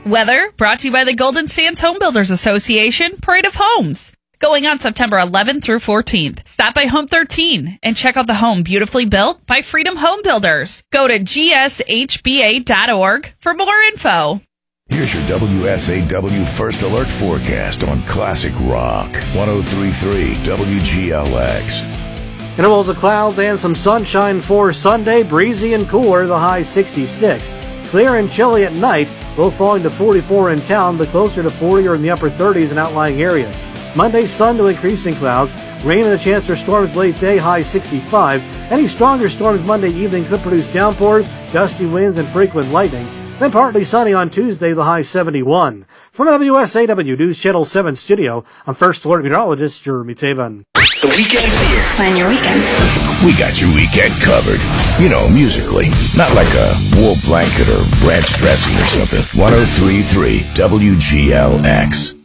Weather brought to you by the Golden Sands Home Builders Association Parade of Homes. Going on September 11th through 14th. Stop by Home 13 and check out the home beautifully built by Freedom Home Builders. Go to gshba.org for more info. Here's your WSAW First Alert forecast on Classic Rock 103.3 WGLX. Intervals of clouds and some sunshine for Sunday. Breezy and cooler, the high 66. Clear and chilly at night, low falling to 44 in town, but closer to 40 or in the upper 30s in outlying areas. Monday, sun to increasing clouds. Rain and a chance for storms late day, high 65. Any stronger storms Monday evening could produce downpours, gusty winds, and frequent lightning. Then partly sunny on Tuesday, the high 71. From WSAW News Channel 7 studio, I'm First Alert Meteorologist Jeremy Taban. The weekend's here. Plan your weekend. We got your weekend covered. You know, musically. Not like a wool blanket or ranch dressing or something. 103.3 WGLX.